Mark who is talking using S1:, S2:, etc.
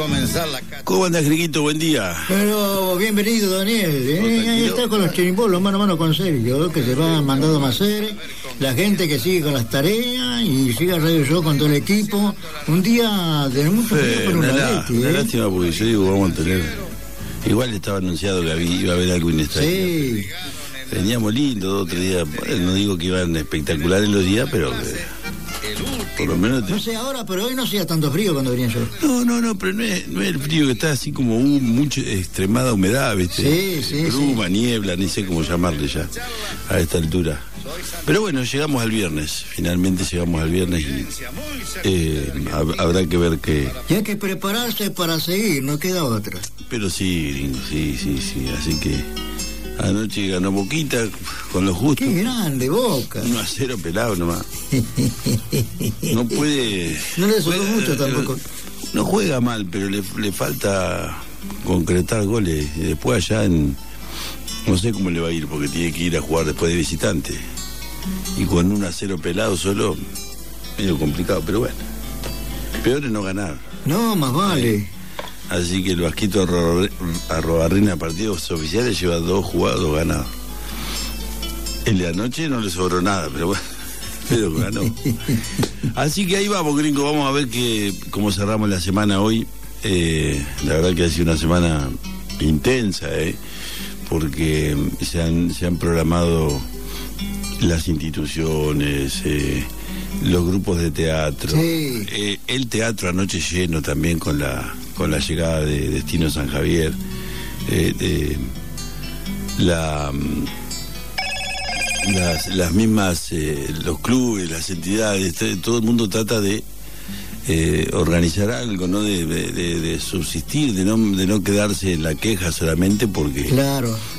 S1: comenzar la cacha.
S2: ¿Cómo andas, Griquito? Buen día.
S3: Pero bienvenido, Daniel. Ahí está con los chirimbolos mano a mano con Sergio, que se va mandando a hacer. La gente que sigue con las tareas y sigue a Radio Show con todo el equipo. Un día de mucho frío por una
S2: lástima, porque yo digo, vamos a tener. Igual estaba anunciado que iba a haber algo inestable.
S3: Sí.
S2: Veníamos lindos 2 o 3 días. No digo que iban espectaculares los días, pero por lo menos.
S3: No sé ahora, pero hoy no hacía tanto frío cuando venía yo.
S2: No, pero no es el frío que está así como mucha extremada humedad, ¿viste?
S3: Sí.
S2: Bruma, niebla, ni sé cómo llamarle ya a esta altura. Pero bueno, llegamos al viernes. Finalmente llegamos al viernes y habrá que ver qué.
S3: Y hay que prepararse para seguir, no queda otra.
S2: Pero sí. Así que anoche ganó Boquita con lo justo.
S3: Qué grande, Boca.
S2: 1-0 pelado nomás. No puede.
S3: No le sobró mucho tampoco.
S2: No juega mal, pero le falta concretar goles. Y después allá no sé cómo le va a ir, porque tiene que ir a jugar después de visitante. Y con 1-0 pelado solo, medio complicado, pero bueno. Peor es no ganar.
S3: No, más vale.
S2: Así que el Vasquito Arrobarrena, partidos oficiales, lleva 2 jugados, 2 ganados. El de anoche no le sobró nada, pero bueno, pero ganó. Así que ahí vamos, gringo, vamos a ver cómo cerramos la semana hoy. La verdad que ha sido una semana intensa, porque se han programado las instituciones, los grupos de teatro,
S3: sí.
S2: El teatro anoche lleno también con la llegada de Destino San Javier, las mismas, los clubes, las entidades, todo el mundo trata de organizar algo, de subsistir, de no quedarse en la queja solamente, porque
S3: claro,